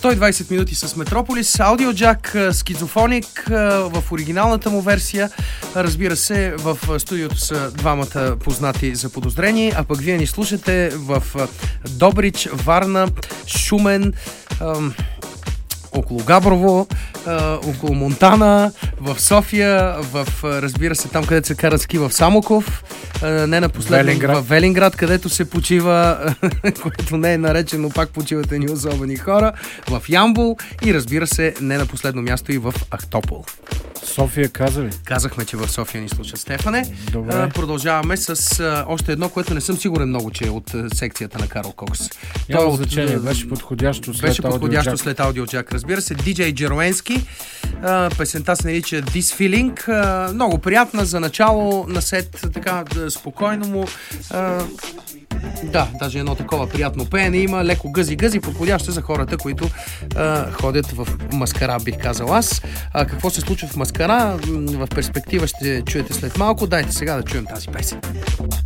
120 минути с Метрополис. Аудиоджак, скизофоник в оригиналната му версия. Разбира се, в студиото са двамата познати заподозрени, а пък вие ни слушате в Добрич, Варна, Шумен, около Габрово, около Монтана, в София, разбира се, там където се карат ски в Самоков, не на последно в Велинград, където се почива, което не е наречено, пак почиват едни особени хора, в Ямбол и разбира се, не на последно място и в Ахтопол. София каза ли? Казахме, че в София ни слушат, Стефане. Добре. Продължаваме с още едно, което не съм сигурен много, че е от секцията на Карл Кокс. Няма значение, беше подходящо след Аудиоджак. Разбира се, диджей Джероенски. Песента се нарича This Feeling. Много приятна за начало на сет, така спокойно му. Да, даже едно такова приятно пеене има, леко гъзи, подходящо за хората, които ходят в маскара, бих казал аз. Какво се случва в маскара, в перспектива ще чуете след малко. Дайте сега да чуем тази песен.